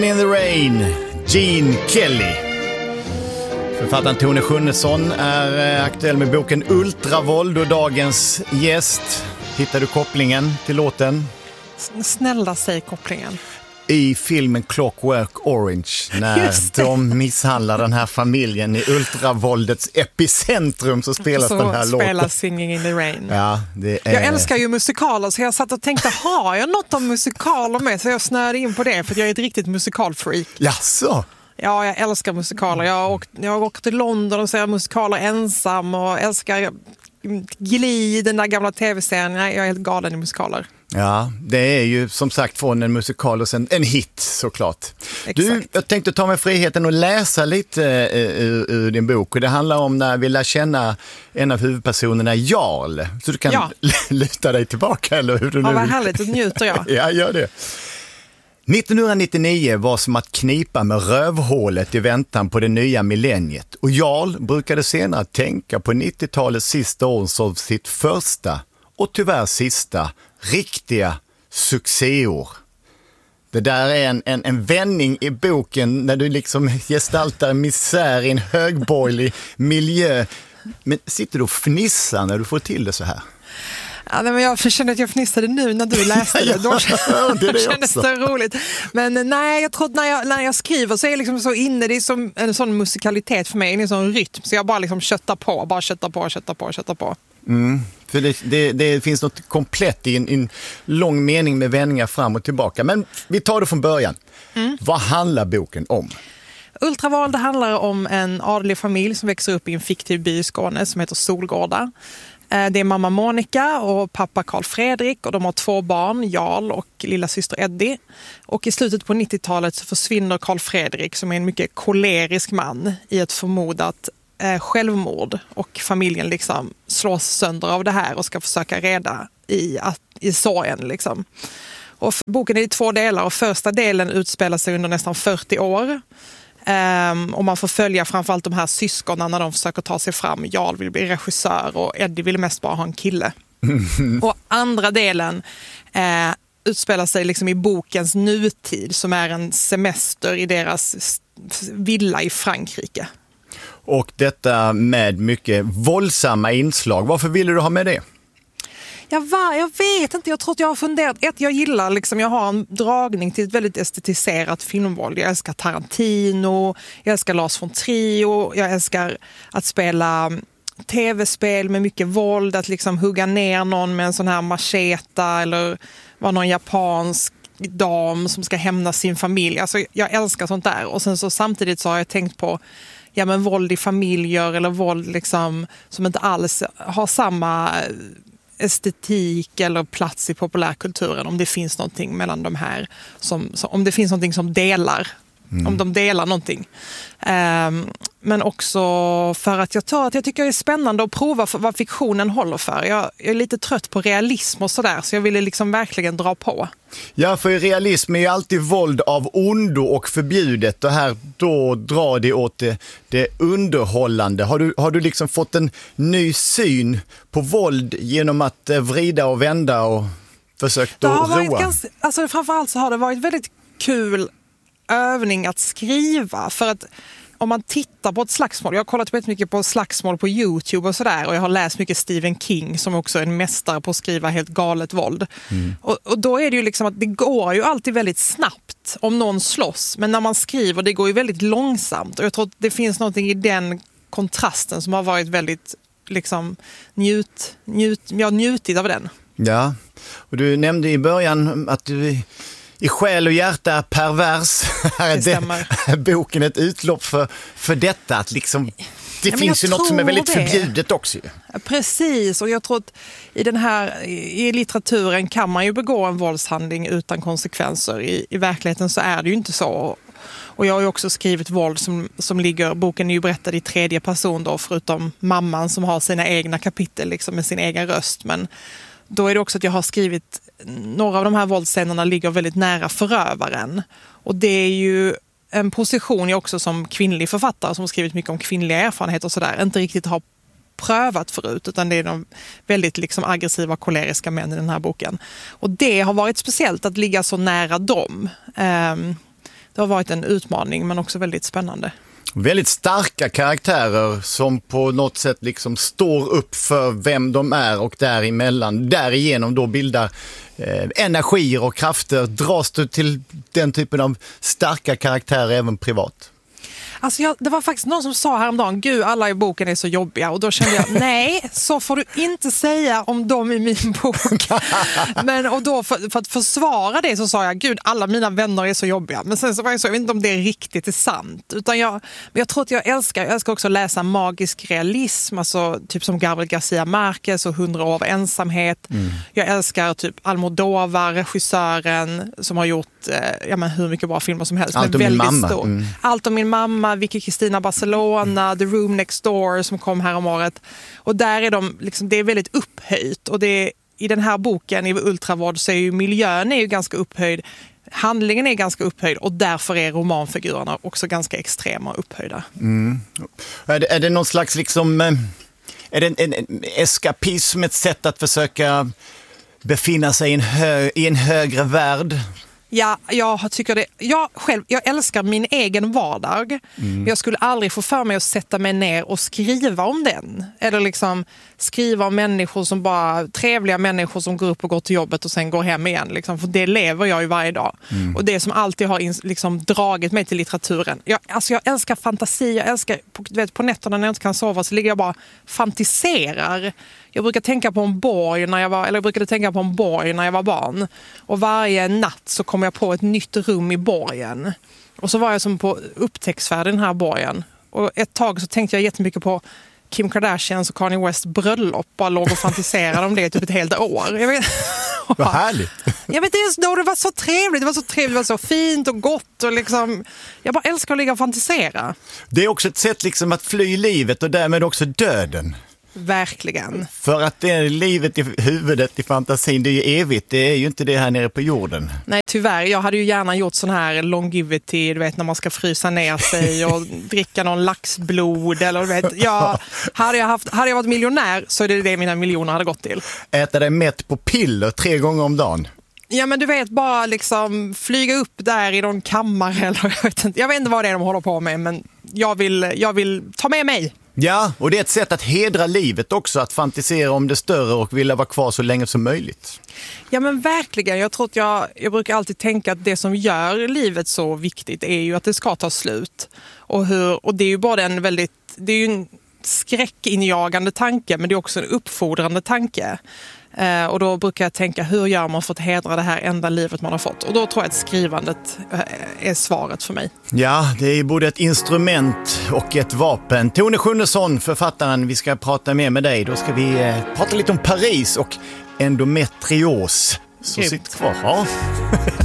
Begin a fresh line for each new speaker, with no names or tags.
In the Rain, Gene Kelly. Författaren Tone Schunnesson är aktuell med boken Ultravåld och dagens gäst. Hittar du kopplingen till låten?
Snälla, säg kopplingen.
I filmen Clockwork Orange, när de misshandlar den här familjen i ultravåldets epicentrum, så spelas den här låten. Så spelas
Singing in the Rain.
Ja,
Jag älskar ju musikaler, så jag satt och tänkte, har jag något om musikaler med? Så jag snöade in på det, för jag är ett riktigt musikalfreak.
Jaså?
Ja, jag älskar musikaler. Jag har åkt till London och ser musikaler ensam och älskar Glee, den där gamla tv-serien. Jag är helt galen i musikaler.
Ja, det är ju som sagt från en musikal och sen en hit såklart.
Exakt.
Du, jag tänkte ta mig friheten och läsa lite ur din bok. Och det handlar om när vi lär känna en av huvudpersonerna, Jarl. Så du kan luta dig tillbaka, eller hur du nu...
Ja, vad härligt, det njuter jag.
Ja, gör det. 1999 var som att knipa med rövhålet i väntan på det nya millenniet. Och Jarl brukade senare tänka på 90-talets sista år som sitt första och tyvärr sista riktiga succéår. Det där är en vändning i boken när du liksom gestaltar misär i en högborgerlig miljö. Men sitter du och fnissar när du får till det så här?
Ja, men jag kände att jag fnissade nu när du läste det. Då kändes det roligt. Men nej, jag tror att när jag skriver så är jag liksom så inne, det är som en sån musikalitet för mig, en sån rytm. Så jag bara liksom köttar på.
Mm. För det finns något komplett i en lång mening med vändningar fram och tillbaka. Men vi tar det från början. Vad handlar boken om?
Ultravåld handlar om en adlig familj som växer upp i en fiktiv by i Skåne som heter Solgårda. Det är mamma Monica och pappa Carl Fredrik, och de har 2 barn, Jarl och lilla syster Eddie. Och i slutet på 90-talet så försvinner Carl Fredrik, som är en mycket kolerisk man, i ett förmodat självmord, och familjen liksom slås sönder av det här och ska försöka reda i sorgen liksom. Och boken är i 2 delar, och första delen utspelar sig under nästan 40 år. Och man får följa framförallt de här syskonen när de försöker ta sig fram. Jarl vill bli regissör och Eddie vill mest bara ha en kille. Och andra delen utspelar sig liksom i bokens nutid, som är en semester i deras villa i Frankrike.
Och detta med mycket våldsamma inslag. Varför ville du ha med det?
Jag vet inte, jag tror att jag har funderat. Jag gillar liksom, jag har en dragning till ett väldigt estetiserat filmvåld. Jag älskar Tarantino, jag älskar Lars von Trier, jag älskar att spela tv-spel med mycket våld, att liksom hugga ner någon med en sån här macheta, eller vara någon japansk dam som ska hämna sin familj. Alltså, jag älskar sånt där. Och sen så samtidigt så har jag tänkt på våld i familjer, eller våld liksom, som inte alls har samma estetik eller plats i populärkulturen, om det finns någonting mellan de här, om det finns någonting som delar, om de delar någonting. Men också för att jag tycker det är spännande att prova vad fiktionen håller för. Jag är lite trött på realism och sådär, så jag ville liksom verkligen dra på.
Ja, för realism är ju alltid våld av ondo och förbjudet, och här då drar det åt det underhållande. Har du liksom fått en ny syn på våld genom att vrida och vända och försökt att roa?
Framförallt så har det varit väldigt kul övning att skriva, för att om man tittar på ett slagsmål, jag har kollat väldigt mycket på slagsmål på YouTube och sådär, och jag har läst mycket Stephen King, som också är en mästare på att skriva helt galet våld. Och då är det ju liksom att det går ju alltid väldigt snabbt om någon slåss, men när man skriver, det går ju väldigt långsamt, och jag tror att det finns någonting i den kontrasten som har varit väldigt liksom njutit av den.
Ja, och du nämnde i början att du i själ och hjärta är pervers. Är boken ett utlopp för detta? Att liksom, det finns ju något som är väldigt förbjudet också.
Precis, och jag tror att i litteraturen kan man ju begå en våldshandling utan konsekvenser. I verkligheten så är det ju inte så. Och jag har ju också skrivit våld som ligger, boken är ju berättad i 3:e person då, förutom mamman som har sina egna kapitel liksom, med sin egen röst. Men då är det också att jag har skrivit, några av de här våldsscenerna ligger väldigt nära förövaren. Och det är ju en position jag också som kvinnlig författare, som har skrivit mycket om kvinnliga erfarenheter och sådär, inte riktigt har prövat förut, utan det är de väldigt liksom aggressiva, koleriska män i den här boken. Och det har varit speciellt att ligga så nära dem. det har varit en utmaning men också väldigt spännande.
Väldigt starka karaktärer som på något sätt liksom står upp för vem de är och därigenom då bildar energier och krafter. Dras du till den typen av starka karaktärer även privat?
Alltså det var faktiskt någon som sa häromdagen, gud alla i boken är så jobbiga, och då kände jag, nej, så får du inte säga om dem i min bok. Och då för att försvara det så sa jag, gud alla mina vänner är så jobbiga. Men sen så var jag så, jag vet inte om det riktigt är sant. Utan jag tror att jag älskar också att läsa magisk realism, alltså typ som Gabriel García Márquez och 100 år av ensamhet. Jag älskar typ Almodóvar, regissören som har gjort hur mycket bra filmer som helst.
Allt om min mamma.
Allt om min mamma, Vicky Cristina Barcelona, The Room Next Door som kom här om året. Och där är de liksom, det är väldigt upphöjt, och det i den här boken i Ultravård så är ju miljön är ju ganska upphöjd. Handlingen är ganska upphöjd, och därför är romanfigurerna också ganska extrema och upphöjda.
Är det någon slags liksom, är det en eskapism, ett sätt att försöka befinna sig i en högre värld?
Ja, jag tycker det. Jag älskar min egen vardag. Jag skulle aldrig få för mig att sätta mig ner och skriva om den. Eller liksom skriva om människor som bara, trevliga människor som går upp och går till jobbet och sen går hem igen. Liksom. För det lever jag ju varje dag. Och det som alltid har liksom dragit mig till litteraturen. Jag älskar fantasi. Jag älskar, på nätterna när jag inte kan sova så ligger jag bara fantiserar. Jag brukade tänka på en borg när jag var barn. Och varje natt så kom jag på ett nytt rum i borgen. Och så var jag som på upptäcktsfärd i den här borgen. Och ett tag så tänkte jag jättemycket på Kim Kardashians och Kanye West bröllop. Bara låg och fantiserade om det typ ett helt år. Jag vet.
Vad härligt.
Jag vet just då, det var så trevligt. Det var så fint och gott. Och liksom, jag bara älskar att ligga och fantisera.
Det är också ett sätt liksom att fly livet och därmed också döden.
Verkligen.
För att det är livet i huvudet, i fantasin, det är ju evigt. Det är ju inte det här nere på jorden.
Nej, tyvärr. Jag hade ju gärna gjort sån här longevity, du vet, när man ska frysa ner sig och dricka någon laxblod. Eller, du vet, hade jag varit miljonär så är det mina miljoner hade gått till.
Äta dig mätt på piller 3 gånger om dagen.
Ja, men du vet, bara liksom flyga upp där i någon kammare. Eller, jag vet inte vad det är de håller på med, men jag vill ta med mig.
Ja, och det är ett sätt att hedra livet också, att fantisera om det större och vilja vara kvar så länge som möjligt.
Ja, men verkligen. Jag tror att jag brukar alltid tänka att det som gör livet så viktigt är ju att det ska ta slut. Och det är ju bara det är ju en skräckinjagande tanke, men det är också en uppfordrande tanke. Och då brukar jag tänka, hur gör man för att hedra det här enda livet man har fått? Och då tror jag att skrivandet är svaret för mig. Ja,
det är både ett instrument och ett vapen. Tone Schunnesson, författaren, vi ska prata mer med dig. Då ska vi prata lite om Paris och endometrios. Så sitt kvar. Ja.